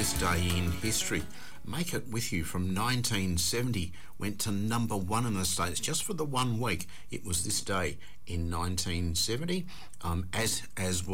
this day in history. Make It With You from 1970 went to number one in the States just for the 1 week. It was this day in 1970, as it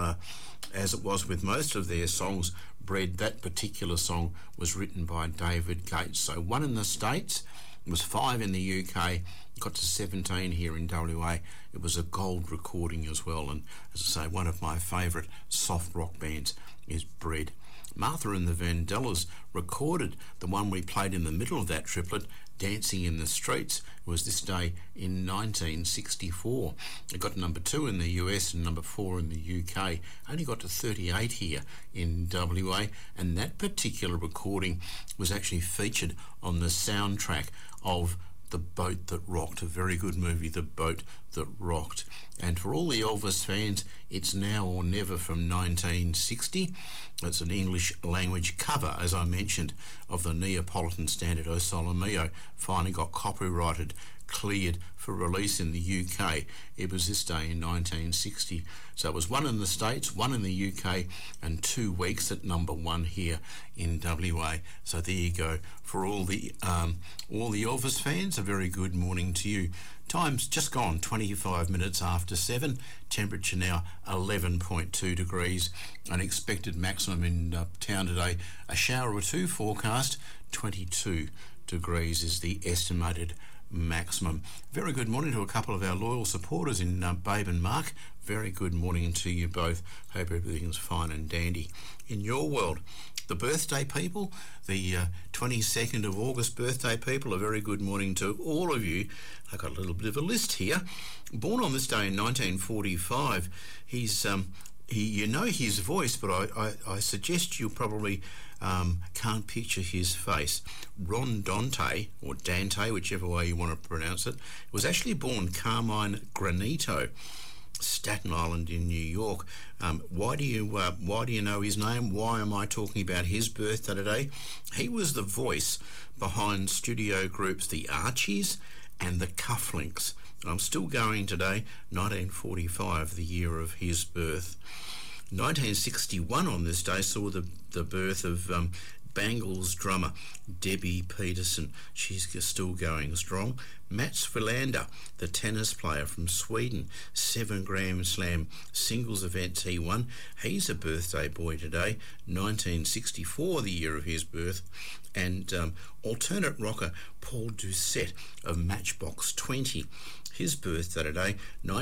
was with most of their songs. Bread, that particular song was written by David Gates. So 1 in the States, it was 5 in the UK, got to 17 here in WA. It was a gold recording as well, and as I say, one of my favourite soft rock bands is Bread. Martha and the Vandellas recorded the one we played in the middle of that triplet, Dancing in the Streets. It was this day in 1964. It got number 2 in the US and number 4 in the UK. Only got to 38 here in WA, and that particular recording was actually featured on the soundtrack of The Boat That Rocked, a very good movie, The Boat That Rocked. And for all the Elvis fans, it's Now or Never from 1960. It's an English language cover, as I mentioned, of the Neapolitan standard O Sole Mio. Finally got copyrighted, cleared for release in the UK. It was this day in 1960. So it was 1 in the States, 1 in the UK, and 2 weeks at number 1 here in WA. So there you go. For all the Elvis fans, a very good morning to you. Time's just gone 25 minutes after 7. Temperature now 11.2 degrees. An expected maximum in town today, a shower or 2 forecast. 22 degrees is the estimated maximum. Very good morning to a couple of our loyal supporters in Babe and Mark. Very good morning to you both. Hope everything's fine and dandy in your world. The birthday people, the 22nd of August birthday people, a very good morning to all of you. I've got a little bit of a list here. Born on this day in 1945, you know his voice, but I suggest you probably can't picture his face. Ron Dante, or Dante, whichever way you want to pronounce it, was actually born Carmine Granito, Staten Island in New York. Why do you know his name? Why am I talking about his birthday today? He was the voice behind studio groups The Archies and the Cufflinks. I'm still going today, 1945, the year of his birth. 1961 on this day saw the birth of Bangles drummer Debbie Peterson. She's still going strong. Mats Wilander, the tennis player from Sweden, 7 Grand Slam singles events he won. He's a birthday boy today, 1964, the year of his birth. And alternate rocker Paul Doucette of Matchbox 20, his birthday today,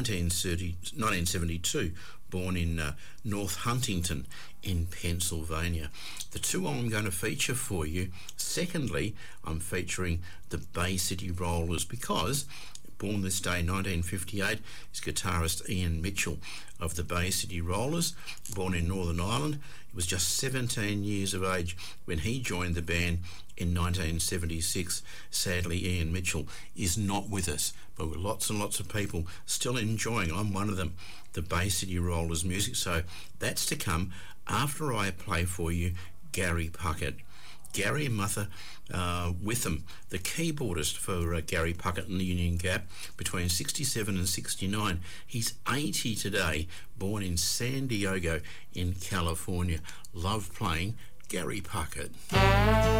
1972, born in North Huntington in Pennsylvania. The 2 I'm going to feature for you. Secondly, I'm featuring the Bay City Rollers because, born this day, 1958, is guitarist Ian Mitchell of the Bay City Rollers, born in Northern Ireland. He was just 17 years of age when he joined the band in 1976. Sadly, Ian Mitchell is not with us, but with lots and lots of people still enjoying, I'm one of them, the Bay City Rollers music. So that's to come after I play for you Gary Puckett. Gary Muther Witham, the keyboardist for Gary Puckett and the Union Gap between 67 and 69. He's 80 today, born in San Diego in California. Love playing Gary Puckett.